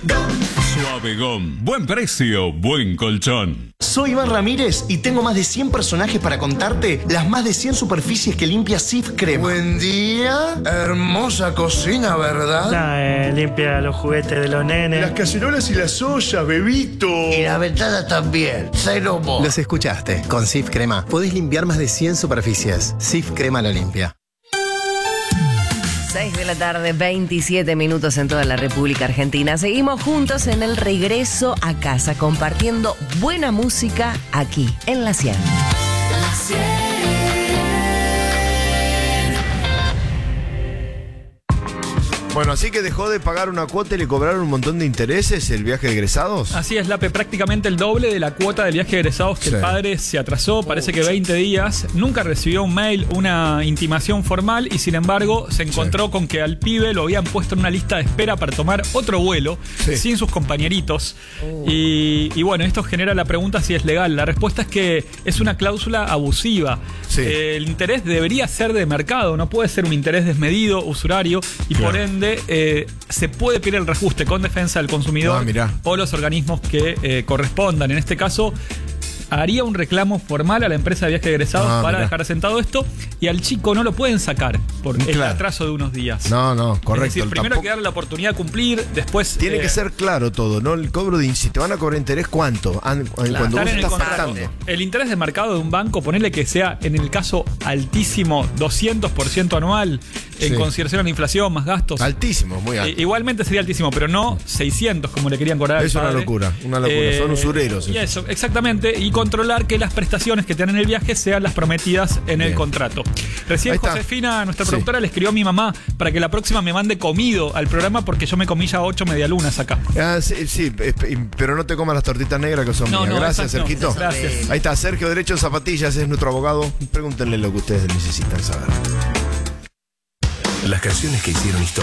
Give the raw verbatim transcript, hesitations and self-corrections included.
Suave Gom. Buen precio, buen colchón. Soy Iván Ramírez y tengo más de cien personajes para contarte las más de cien superficies que limpia Cif Crema. Buen día. Hermosa cocina, ¿verdad? No, eh, limpia los juguetes de los nenes. Las cacerolas y las ollas, bebito. Y la ventana también. Cero mo. Los escuchaste. Con Cif Crema podés limpiar más de cien superficies. Cif Crema lo limpia. seis de la tarde, veintisiete minutos en toda la República Argentina. Seguimos juntos en el regreso a casa, compartiendo buena música aquí, en La cien. La cien. Bueno, así que dejó de pagar una cuota y le cobraron un montón de intereses el viaje de egresados. Así es, Lape, prácticamente el doble de la cuota del viaje de egresados que Sí. el padre se atrasó, parece que veinte días, nunca recibió un mail, una intimación formal y sin embargo se encontró Sí. con que al pibe lo habían puesto en una lista de espera para tomar otro vuelo Sí. sin sus compañeritos. Y, y bueno, esto genera la pregunta si es legal. La respuesta es que es una cláusula abusiva. Sí. Eh, el interés debería ser de mercado, no puede ser un interés desmedido, usurario y Claro. por ende Eh, se puede pedir el reajuste con defensa del consumidor Ah, mirá. o los organismos que eh, correspondan. En este caso, haría un reclamo formal a la empresa de viaje de egresados Ah, para mirá. dejar sentado esto y al chico no lo pueden sacar por el Claro. atraso de unos días. No, no, correcto. Es decir, primero Tampoco- hay que darle la oportunidad de cumplir, después... Tiene eh, que ser claro todo, ¿no? El cobro de si te van a cobrar interés, ¿cuánto? An- Cuando estar vos en el estás contrato. pactando. El interés de mercado de un banco, ponerle que sea en el caso altísimo, doscientos por ciento anual, en Sí. consideración a la inflación, más gastos. Altísimo, muy alto. I- Igualmente sería altísimo, pero no seiscientos como le querían cobrar al Es una padre. locura, una locura. Son usureros Y esos. eso, exactamente. Y controlar que las prestaciones que te dan en el viaje sean las prometidas en el Bien. contrato. Recién Ahí está. Josefina, nuestra Sí. productora, le escribió a mi mamá para que la próxima me mande comido al programa porque yo me comí ya ocho medialunas acá. Ah, sí, sí, esp- pero no te comas las tortitas negras que son No, mías. no, Gracias, esas no. Sergito. Gracias. Ahí está, Sergio Derecho en Zapatillas, es nuestro abogado. Pregúntenle lo que ustedes necesitan saber. Las canciones que hicieron historia.